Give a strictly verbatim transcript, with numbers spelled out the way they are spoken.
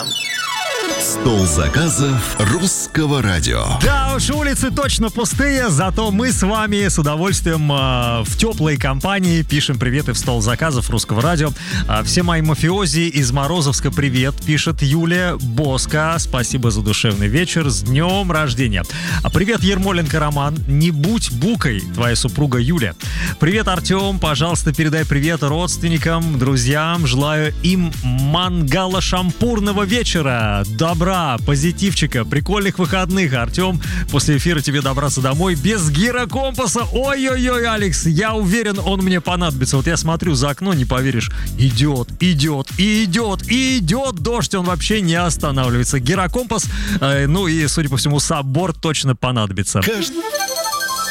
Стол заказов Русского радио. Да уж, улицы точно пустые, зато мы с вами с удовольствием э, в теплой компании пишем приветы в стол заказов Русского радио. Э, все мои мафиози из Морозовска привет, пишет Юлия Боска. Спасибо за душевный вечер, с днем рождения. А привет, Ермоленко Роман, не будь букой, твоя супруга Юля. Привет, Артем, пожалуйста, передай привет родственникам, друзьям, желаю им мангало-шампурного вечера. Добра, позитивчика, прикольных выходных, Артем. После эфира тебе добраться домой без гирокомпаса. Ой-ой-ой, Алекс, я уверен, он мне понадобится. Вот я смотрю за окно, не поверишь, идет, идет, идет, идет дождь, он вообще не останавливается. Гирокомпас, э, ну и, судя по всему, сабборд точно понадобится. Каждый...